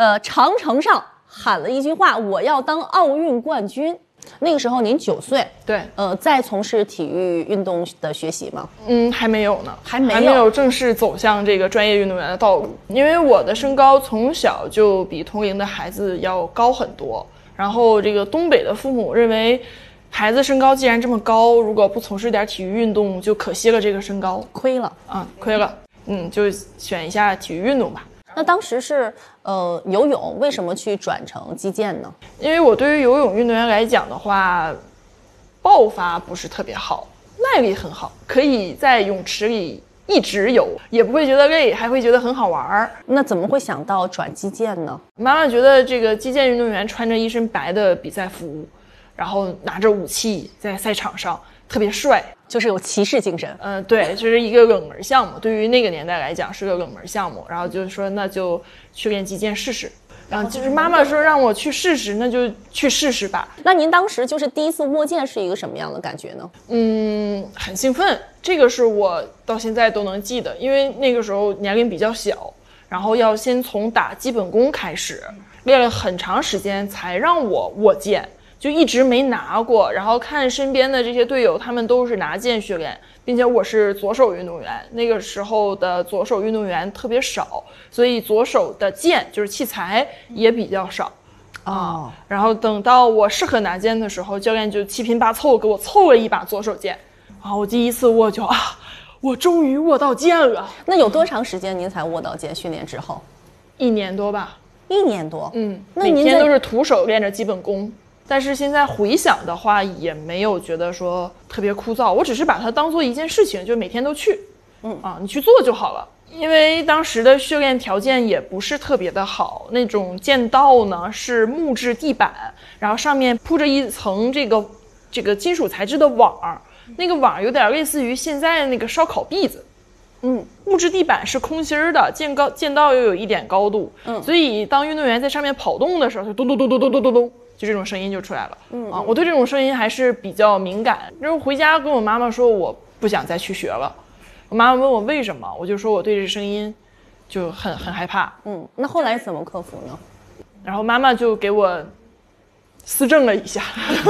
长城上喊了一句话：“我要当奥运冠军。”那个时候您9岁， 对， 在从事体育运动的学习吗？ 还没有呢， 还没有正式走向这个专业运动员的道路。因为我的身高从小就比同龄的孩子要高很多，然后这个东北的父母认为，孩子身高既然这么高，如果不从事点体育运动，就可惜了这个身高， 亏了啊，亏了，就选一下体育运动吧。 那当时是游泳，为什么去转成击剑呢？ 因为我对于游泳运动员来讲的话，爆发不是特别好，耐力很好，可以在泳池里一直游，也不会觉得累，还会觉得很好玩。 那怎么会想到转击剑呢？ 妈妈觉得这个击剑运动员穿着一身白的比赛服，然后拿着武器在赛场上特别帅， 就是有骑士精神。 对，就是一个冷门项目，对于那个年代来讲是个冷门项目。然后就是说，那就去练击剑试试。然后就是妈妈说让我去试试，那就去试试吧。 那您当时就是第一次握剑是一个什么样的感觉呢？ 很兴奋，这个是我到现在都能记得，因为那个时候年龄比较小，然后要先从打基本功开始，练了很长时间才让我握剑。就一直没拿过，然后看身边的这些队友，他们都是拿剑训练，并且我是左手运动员，那个时候的左手运动员特别少，所以左手的剑就是器材也比较少然后等到我适合拿剑的时候，教练就七拼八凑给我凑了一把左手剑，我第一次握就我终于握到剑了。 那有多长时间您才握到剑？训练之后 1年多吧。 1年多， 那每天都是徒手练着基本功。但是现在回想的话，也没有觉得说特别枯燥，我只是把它当做一件事情，就每天都去，你去做就好了。因为当时的训练条件也不是特别的好，那种剑道呢是木质地板，然后上面铺着一层这个金属材质的网，那个网有点类似于现在那个烧烤篦子。木质地板是空心的，剑道又有一点高度，所以当运动员在上面跑动的时候，就咚咚咚咚咚咚咚咚，就这种声音就出来了。我对这种声音还是比较敏感。然后回家跟我妈妈说我不想再去学了，我妈妈问我为什么，我就说我对这声音就很害怕。 那后来怎么克服呢？ 然后妈妈就给我思政了一下。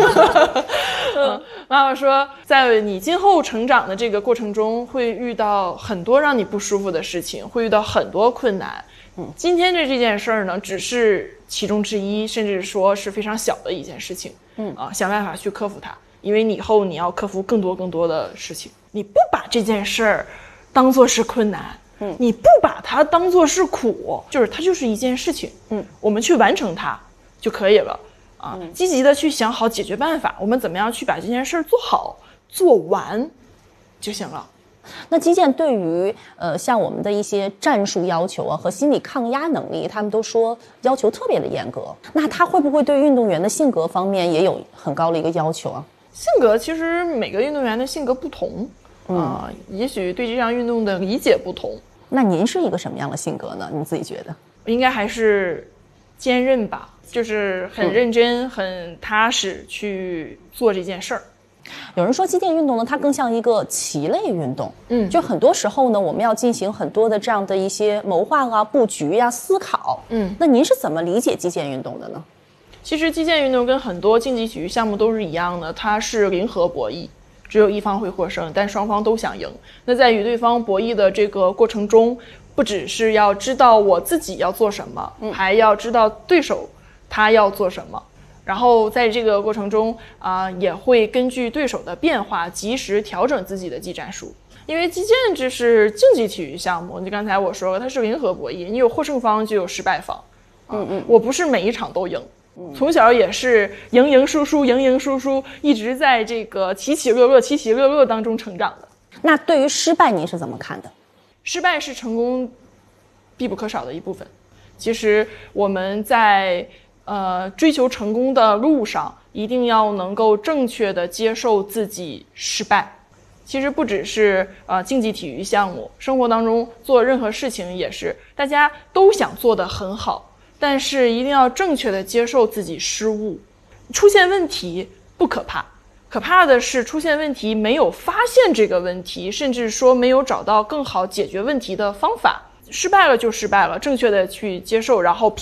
妈妈说在你今后成长的这个过程中会遇到很多让你不舒服的事情，会遇到很多困难。今天这件事儿呢只是其中之一，甚至说是非常小的一件事情。想办法去克服它，因为以后你要克服更多的事情。你不把这件事儿当作是困难，你不把它当作是苦，就是它就是一件事情，我们去完成它就可以了。积极的去想好解决办法，我们怎么样去把这件事做好做完就行了。 那击剑对于像我们的一些战术要求和心理抗压能力，他们都说要求特别的严格。那他会不会对运动员的性格方面也有很高的一个要求啊？ 性格其实每个运动员的性格不同，也许对这项运动的理解不同。 那您是一个什么样的性格呢？你自己觉得？ 应该还是坚韧吧，就是很认真、很踏实去做这件事儿。 有人说击剑运动呢，它更像一个棋类运动，就很多时候呢，我们要进行很多的这样的一些谋划啊、布局啊、思考。那您是怎么理解击剑运动的呢？ 其实击剑运动跟很多竞技体育项目都是一样的，它是零和博弈，只有一方会获胜，但双方都想赢。那在与对方博弈的这个过程中，不只是要知道我自己要做什么，还要知道对手他要做什么。然后在这个过程中也会根据对手的变化及时调整自己的技战术。因为击剑这是竞技体育项目，就刚才我说了，它是零和博弈，你有获胜方就有失败方。我不是每一场都赢，从小也是赢赢输输，赢赢输输，一直在这个起起落落、起起落落当中成长的。 那对于失败您是怎么看的？ 失败是成功必不可少的一部分。其实我们在追求成功的路上，一定要能够正确的接受自己失败。其实不只是竞技体育项目，生活当中做任何事情也是，大家都想做得很好，但是一定要正确的接受自己失误。出现问题不可怕，可怕的是出现问题没有发现这个问题，甚至说没有找到更好解决问题的方法。失败了就失败了，正确的去接受，然后